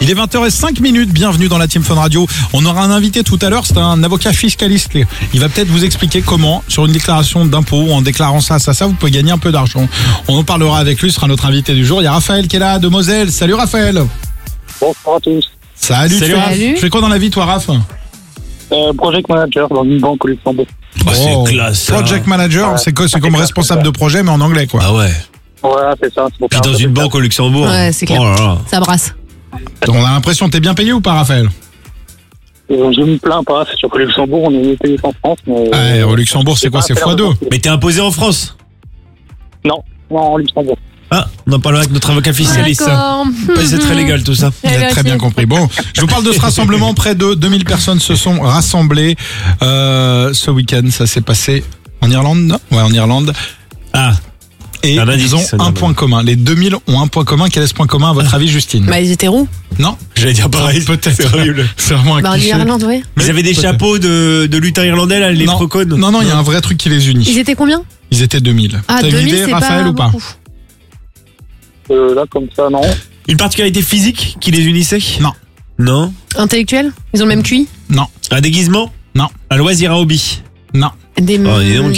Il est 20h05, bienvenue dans la Team Fun Radio. On aura un invité tout à l'heure, c'est un avocat fiscaliste. Il va peut-être vous expliquer comment, sur une déclaration d'impôt, en déclarant ça, vous pouvez gagner un peu d'argent. On en parlera avec lui, ce sera notre invité du jour. Il y a Raphaël qui est là, de Moselle. Salut Raphaël. Bonsoir à tous. Salut. Raph. Tu fais quoi dans la vie toi, Raph? Project manager dans une banque au Luxembourg. C'est classe. Ça. Project manager, c'est comme responsable de projet, mais en anglais, quoi. Ah ouais. Voilà, c'est ça. Puis dans une banque au Luxembourg. Ouais, c'est clair. Oh là là. Ça brasse. On a l'impression que t'es bien payé ou pas, Raphaël? Je me plains pas, c'est sûr qu'au Luxembourg, on est mieux payé qu'en France. Mais... au Luxembourg, c'est quoi? C'est x2? Mais t'es imposé en France? Non, en Luxembourg. Ah, on en parlera avec notre avocat fiscaliste. D'accord. C'est très légal tout ça. Vous avez très bien compris. Bon, je vous parle de ce rassemblement. Près de 2000 personnes se sont rassemblées ce week-end. Ça s'est passé en Irlande. Ouais, en Irlande. Ah. Et ils ont un point commun. Les 2000 ont un point commun. Quel est ce point commun à votre avis, Justine? Bah, ils étaient roux. Non. J'allais dire pareil. Peut-être. C'est horrible. C'est vraiment un Bah, en cliché. Irlande, ouais. Ils avaient des chapeaux de lutin irlandais, là, les frocons. Non, il y a un vrai truc qui les unit. Ils étaient combien? Ils étaient 2000. Ah, T'as une 2000, idée, c'est Raphaël, pas ou pas? beaucoup. Là, comme ça, non. Une particularité physique qui les unissait? Non. Non. Intellectuels? Ils ont le même QI? Non. Un déguisement? Non. Un loisir, un hobby? Non. Dis donc.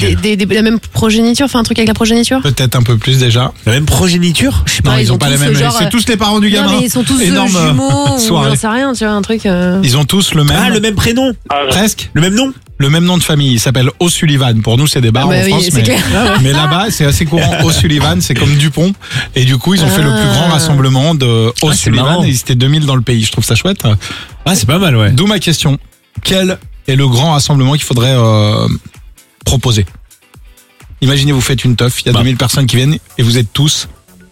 la La même progéniture? Enfin, un truc avec la progéniture? Peut-être un peu plus déjà. La même progéniture? Je sais pas, Non, ils ont pas tous la même. genre, C'est tous les parents du gamin. Non, mais ils sont tous Énorme jumeaux ou soirée. j'en sais rien, tu vois, un truc. Ils ont tous le même. Ah, le même prénom? Presque. Le même nom? Le même nom de famille. Il s'appelle O'Sullivan. Pour nous, c'est des bars Ah bah en oui, France, c'est clair. mais là-bas, c'est assez courant. O'Sullivan, c'est comme Dupont. Et du coup, ils ont fait le plus grand rassemblement de O'Sullivan. marrant. Ils étaient 2000 dans le pays. Je trouve ça chouette. Ah, c'est pas mal, ouais. D'où ma question. Quel est le grand rassemblement qu'il faudrait proposer? Imaginez, vous faites une teuf. Il y a 2000 personnes qui viennent et vous êtes tous.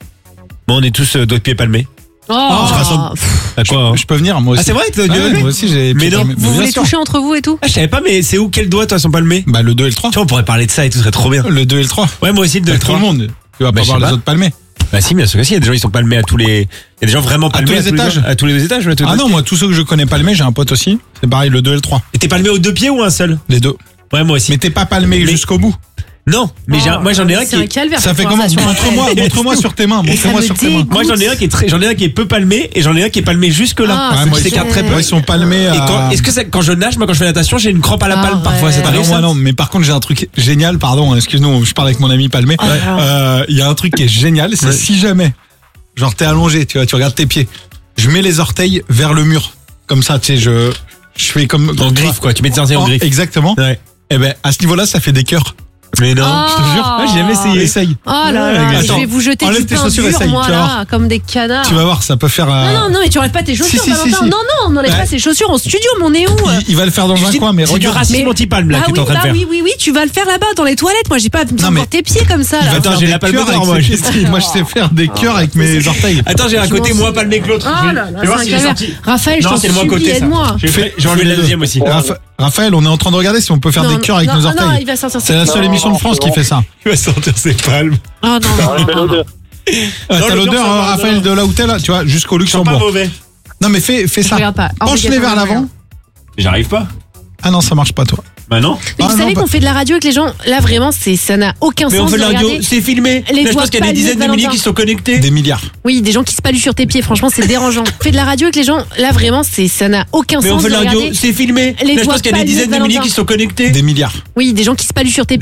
Bon, on est tous doigts de pied palmés. Oh, On se rassemble. À quoi, hein? Je peux venir, moi aussi. Ah, c'est vrai que t'as Ah ouais, moi aussi, j'ai. Mais non. vous voulez toucher entre vous et tout? Ah, je savais pas, mais c'est où quels doigts, toi, sont palmés? Bah, le 2 et le 3. Tu vois, on pourrait parler de ça et tout, ce serait trop bien. Le 2 et le 3. Ouais, moi aussi, le 2 et le Tout 3. le monde. Tu vas Bah, pas je voir sais les pas. autres palmés. Bah si, bien sûr que si, il y a des gens qui sont palmés à tous les... Il y a des gens vraiment palmés tous les étages. À tous les étages, ouais, Ah non, moi, tous ceux que je connais palmés, j'ai un pote aussi. C'est pareil, le 2 et le 3. Et t'es palmé aux deux pieds ou un seul? Les deux. Ouais, moi aussi. Mais t'es pas palmé Mais- jusqu'au bout. Non, mais moi j'en ai un C'est un qui... calvaire. Ça cette fait comment? conversation. Montre-moi sur tes mains. Montre-moi me sur tes mains. dégoûte. Moi j'en ai un qui est peu palmé et j'en ai un qui est palmé jusque là. Ah, Ouais, moi, c'est ils clair. s'écartent très peu. Ils sont palmés Et à... est-ce que ça, quand je nage, moi quand je fais natation, j'ai une crampe à la palme parfois, ouais. c'est Ah non, moi non, mais par contre j'ai un truc génial, pardon, excuse-nous, je parle avec mon ami palmé. Il y a un truc qui est génial, c'est si jamais, genre t'es allongé, tu vois, tu regardes tes pieds, je mets les orteils vers le mur, comme ça, tu sais, je fais comme... En griffe quoi, tu mets tes orteils en griffe. Exactement. Ouais. Et ben à ce niveau-là, ça fait des cœurs. Mais non, Oh. je te jure, moi j'ai jamais essayé. Essaye. Oh là là, Attends, je vais vous jeter enlève du tes pain chaussures, dur, essaye, moi, tu vas là, voir. comme des canards. Tu vas voir, ça peut faire... Non, mais tu enlèves pas tes chaussures, Si, si, Valentin. si. Non, on n'enlève Ouais. pas ses chaussures en studio, mais on est où? Il va le faire dans un Justine, coin, mais c'est du regarde. racisme anti-palme là Ah que t'es en train de faire. oui, tu vas le faire là-bas, dans les toilettes. Moi, j'ai pas besoin Non, de mais- voir tes pieds comme ça, Il là. va Attends, faire j'ai des la palme cœurs d'or, avec moi, ses je- pieds. Moi je sais faire des cœurs avec mes orteils. Attends, j'ai un Je côté m'en moins palmé que l'autre. Oh là là, Je vais c'est voir un si j'ai calvaire. sorti. Raphaël, je Non, t'en c'est le moins supplie, côté ça. aide-moi. J'ai enlevé la deuxième aussi. Raphaël, on est en train de regarder si on peut faire Non, des cœurs avec non, nos non, orteils. il va sortir C'est la ses- seule émission de France qui fait ça. Il va sortir ses palmes. Ah non, Belle odeur. T'as l'odeur, l'odeur, ça va, Raphaël, de là où t'es là, tu vois, jusqu'au Ils sont pas Luxembourg. mauvais. Non mais fais je ça. regarde pas. Penche-les vers l'avant. J'arrive pas. Ah non, ça marche pas toi. Bah non. Mais Ah vous non, savez bah- qu'on fait de la radio avec les gens. Là, vraiment, ça n'a aucun Mais sens on fait de de la radio, regarder. c'est filmé. Les Là, je doigts pense qu'il y a des palmés dizaines de de milliers Valentin. qui sont connectés. Des milliards. Oui, des gens qui se paluent sur tes pieds. Franchement, c'est dérangeant. Fais de la radio avec les gens. Là, vraiment, ça n'a aucun Mais on sens fait de de la radio, regarder. c'est filmé. Les Là, je doigts pense qu'il y a des palmés dizaines de de milliers Valentin. qui sont connectés. Des milliards. Oui, des gens qui se paluent sur tes